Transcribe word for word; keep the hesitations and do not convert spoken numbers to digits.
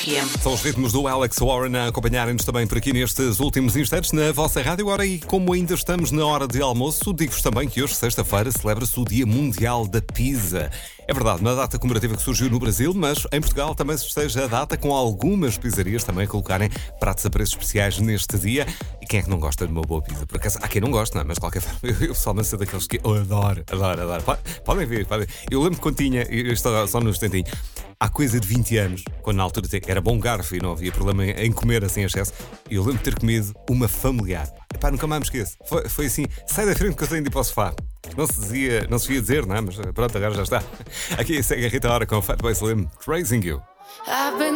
F M. São os ritmos do Alex Warren a acompanharem-nos também por aqui nestes últimos instantes na vossa rádio. Ora, e como ainda estamos na hora de almoço, digo-vos também que hoje, sexta-feira, celebra-se o Dia Mundial da Pizza. É verdade, uma data comemorativa que surgiu no Brasil, mas em Portugal também se festeja a data, com algumas pizzarias também a colocarem pratos a preços especiais neste dia. E quem é que não gosta de uma boa pizza? Por acaso, há quem não gosta, não é? Mas de qualquer forma, eu, eu pessoalmente sou daqueles que eu adoro, adoro, adoro. Podem ver, podem. Eu lembro quando tinha, eu estou só no instantinho, há coisa de vinte anos, quando na altura era bom garfo e não havia problema em comer assim em excesso, eu lembro de ter comido uma familiar. Epá, nunca mais me esqueço. Foi, foi assim, sai da frente que eu tenho de ir para o sofá. Não se dizia, não se devia dizer, não é? Mas pronto, agora já está. Aqui segue a Rita Ora com o Fatboy Slim, Praising You.